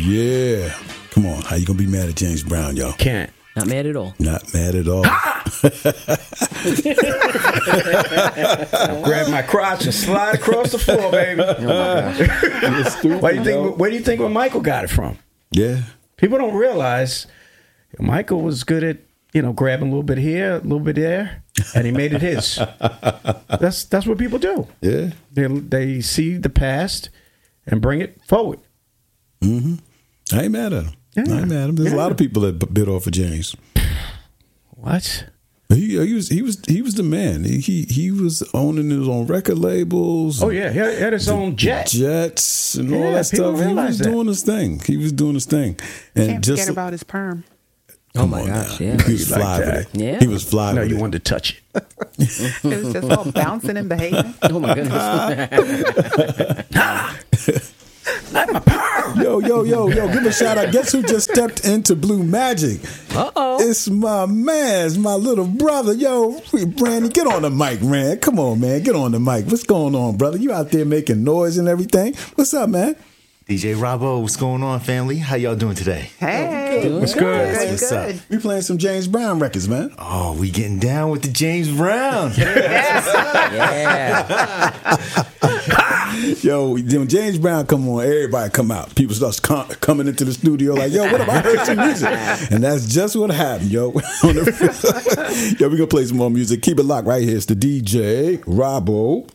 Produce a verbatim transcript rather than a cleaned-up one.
Yeah. Come on. How you going to be mad at James Brown, yo? Can't. Not mad at all. Not mad at all. Grab my crotch and slide across the floor, baby. Oh my stupid, where do you think? Where do you think where Michael got it from? Yeah. People don't realize Michael was good at, you know, grabbing a little bit here, a little bit there, and he made it his. That's that's what people do. Yeah. They they see the past and bring it forward. Mm-hmm. I ain't mad at him. Yeah. I ain't mad at him. There's yeah. a lot of people that bit off of James. What? He, he was he was he was the man. He, he he was owning his own record labels. Oh yeah, he had his own jet, jets, and all yeah, that stuff. He was that. doing his thing. He was doing his thing. And can't just forget about his perm. Oh my gosh, now. yeah, he was fly like with it. Yeah, he was fly. No, with you it. wanted to touch it. It was just all bouncing and behaving. Oh my goodness. Not my perm. Yo, yo, yo, yo, give a shout out. Guess who just stepped into Blue Magic? Uh-oh. It's my man. It's my little brother. Yo, Brandy, get on the mic, man. Come on, man. Get on the mic. What's going on, brother? You out there making noise and everything. What's up, man? D J Robbo, what's going on, family? How y'all doing today? Hey. Good. What's good? Good, What's good. up? We playing some James Brown records, man. Oh, we getting down with the James Brown. Yeah. Yo, when James Brown come on, everybody come out. People start com- coming into the studio like, yo, what about I heard some music? And that's just what happened, yo. Yo, we gonna play some more music. Keep it locked right here. It's the D J Robbo